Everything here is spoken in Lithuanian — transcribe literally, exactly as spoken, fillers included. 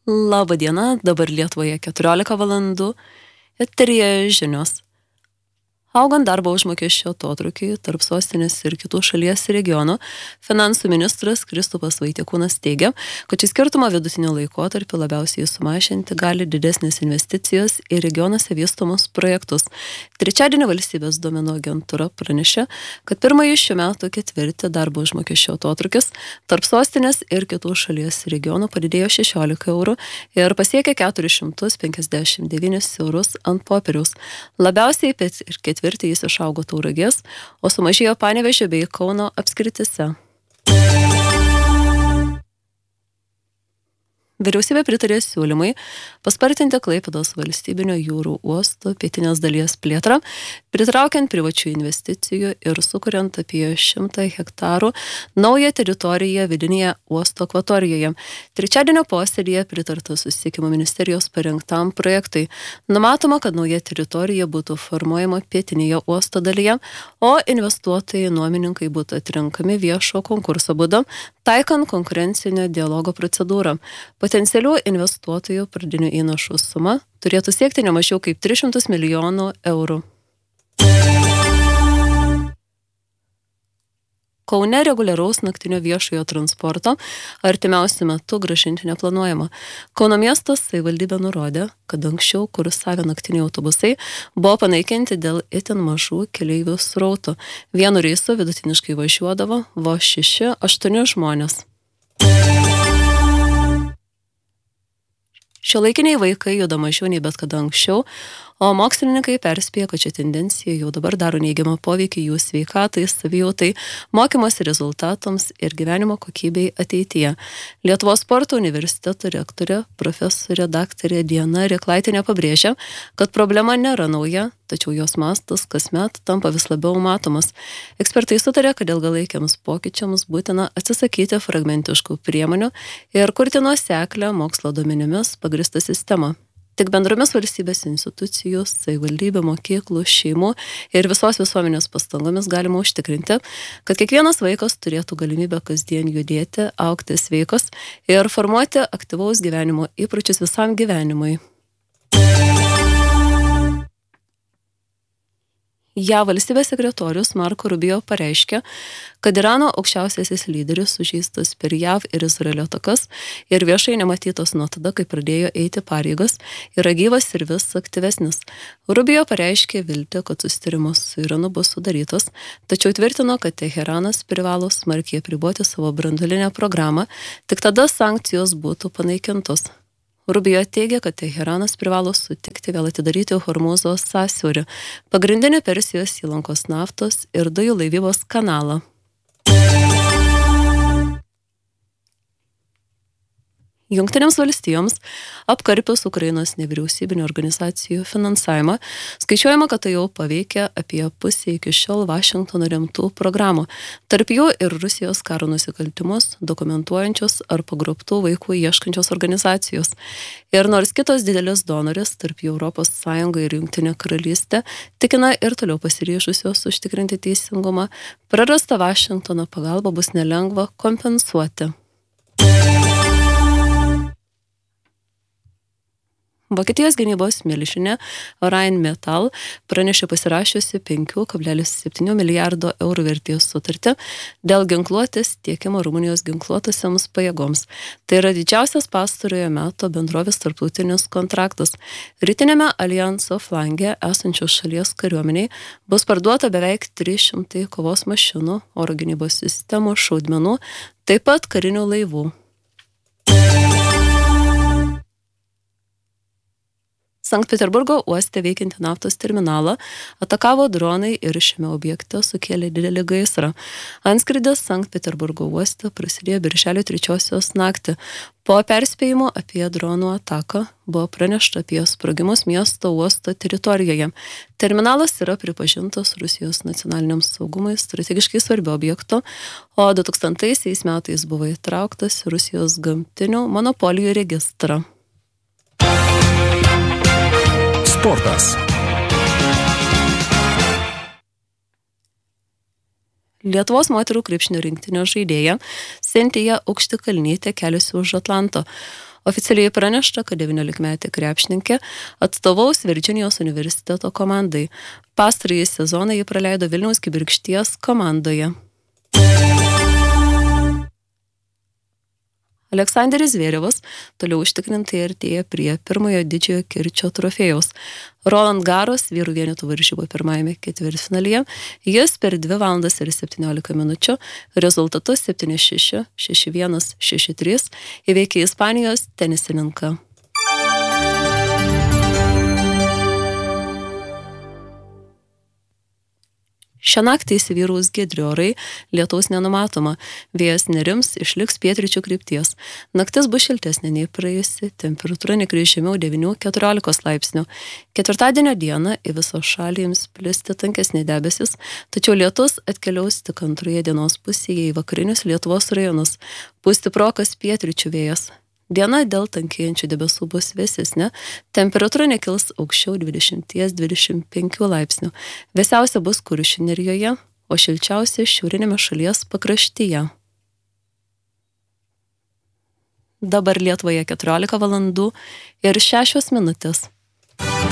Labą dieną, dabar Lietuvoje keturiolika valandų, eteryje žinios. Augant darbo užmokesčio atotrūkiui tarp sostinės ir kitų šalies regionų, finansų ministras Kristupas Vaitiekūnas teigia, kad šį skirtumą vidutinio laikotarpį labiausiai sumažinti gali didesnės investicijos į regionuose vystomus projektus. Trečiadienį valstybės duomenų agentūra pranešė, kad pirmąjį šių metų ketvirtį darbo užmokesčio atotrūkis tarp sostinės ir kitų šalies regionų padidėjo šešiolika eurų ir pasiekė keturis šimtus penkiasdešimt devynis eurus ant popieriaus. Labiausiai pet ir ketvirtį jis išaugo Tauragės, o sumažėjo Panevėžio bei Kauno apskrityse. Vyriausybė pritarė siūlymai paspartinti Klaipėdos valstybinio jūrų uosto pietinės dalies plėtrą, pritraukiant privačių investicijų ir sukuriant apie šimtą hektarų naują teritoriją vidinėje uosto akvatorijoje. Trečiadienio posėdyje pritarta Susisiekimo ministerijos parengtam projektui. Numatoma, kad nauja teritorija būtų formuojama pietinėje uosto dalyje, o investuotojai nuomininkai būtų atrenkami viešo konkurso būdu, taikant konkurencinio dialogo procedūrą. Potencialių investuotojų pradinių įnašų suma turėtų siekti ne mažiau kaip tris šimtus milijonų eurų. Kaune reguliaraus naktinio viešojo transporto artimiausiu metu grąžinti neplanuojama. Kauno miestas savivaldybė nurodė, kad anksčiau kursavę naktiniai autobusai buvo panaikinti dėl itin mažų keleivių srautų. Vienu reisu vidutiniškai važiuodavo vos šeši aštuoni žmonės. Šiuolaikiniai vaikai juda mažiau nei bet kada anksčiau, o mokslininkai perspėja, kad ši tendencija jau dabar daro neigiamą poveikį jų sveikatai, savijautai, mokymosi rezultatams ir gyvenimo kokybei ateityje. Lietuvos sporto universiteto rektorė, profesorė daktarė Diana Rėklaitienė pabrėžia, kad problema nėra nauja, tačiau jos mastas kasmet tampa vis labiau matomas. Ekspertai sutarė, kad ilgalaikiams pokyčiams būtina atsisakyti fragmentiškų priemonių ir kurti nuoseklią mokslo duomenimis pagristą sistemą. Tik bendromis valstybės institucijų, savivaldybių, mokyklų, šeimų ir visos visuomenės pastangomis galima užtikrinti, kad kiekvienas vaikas turėtų galimybę kasdien judėti, augti sveikas ir formuoti aktyvaus gyvenimo įpročius visam gyvenimui. Ja valstybės sekretorius Marko Rubio pareiškė, kad Irano aukščiausiasis lyderis sužeistas per J A V ir Izraelio atakas ir viešai nematytas nuo tada, kai pradėjo eiti pareigas, yra gyvas ir vis aktyvesnis. Rubio pareiškė viltį, kad susitarimas su Iranu bus sudarytas, tačiau tvirtino, kad Teheranas privalo smarkiai apriboti savo branduolinę programą, tik tada sankcijos būtų panaikintos. Rubio teigia, kad Teheranas privalo sutikti vėl atidaryti Hormūzo sąsiaurį, pagrindinį Persijos įlankos naftos ir dujų laivybos kanalą. Jungtinėms valstijoms apkarpius Ukrainos nevyriausybinių organizacijų finansavimą, skaičiuojama, kad tai jau paveikia apie pusę iki šiol Vašingtono remtų programų, tarp jų ir Rusijos karo nusikaltimus dokumentuojančios ar pagrobtų vaikų ieškančios organizacijos. Ir nors kitos didelės donorės, tarp jų Europos Sąjunga ir Jungtinė karalystė, tikina ir toliau pasiryžusios užtikrinti teisingumą, prarasta Vašingtono pagalba bus nelengva kompensuoti. Vokietijos gynybos milžinė Rheinmetall pranešė pasirašiusi penki kablelis septyni milijardo eurų vertės sutartį dėl ginkluotės tiekimo Rumunijos ginkluotosiams pajėgoms. Tai yra didžiausias pastarojo meto bendrovės tarptautinis kontraktas. Rytinėme alijanso flange esančios šalies kariuomeniai bus parduota beveik trys šimtai kovos mašinų, oro gynybos sistemų, šaudmenų, taip pat karinių laivų. Sankt Peterburgo uoste veikiantį naftos terminalą atakavo dronai ir šiame objekte sukėlė didelį gaisrą. Antskridis Sankt Peterburgo uoste prasidėjo birželio trečiosios naktį. Po perspėjimo apie dronų ataką buvo pranešta apie sprogimus miesto uosto teritorijoje. Terminalas yra pripažintas Rusijos nacionaliniam saugumui strategiškai svarbiu objektu, o du tūkstantaisiais metais buvo įtrauktas Rusijos gamtinių monopolijų registrą. Sportas. Lietuvos moterų krepšinio rinktinio žaidėja Sentija Aukštikalnytė keliasi už Atlanto. Oficialiai pranešta, kad devyniolikmetė krepšininkė atstovaus Virdžinijos universiteto komandai. Pastarąjį sezoną ji praleido Vilniaus Kibirkšties komandoje. Aleksandras Zverevas toliau užtikrintai artėja prie pirmojo didžiojo kirčio trofėjaus. Roland Garros vyrų vienetų varžybų pirmajame ketvirtfinalyje jis per dvi valandas ir septyniolika minučių rezultatus septyni šeši, šeši vienas, šeši trys įveikė Ispanijos tenisininką. Šią naktį įsivyraus giedri orai, lietaus nenumatoma, vėjas nerims, išliks pietryčių krypties. Naktis bus šiltesnė nei praėjusi, temperatūra nekris žemiau devynių keturiolikos laipsnių. Ketvirtadienio dieną į visą šalį ims plisti tankesni debesis, tačiau lietus atkeliaus tik antroje dienos pusėje į vakarinius Lietuvos rajonus. Pūs stiprokas pietryčių vėjas. Diena dėl tankėjančių debesų bus vėsesnė, temperatūra nekils aukščiau dvidešimt dvidešimt penki laipsnių. Vėsiausia bus Kuršių nerijoje, o šilčiausia šiaurinėme šalies pakraštyje. Dabar Lietuvoje keturiolika valandų ir šešios minutės.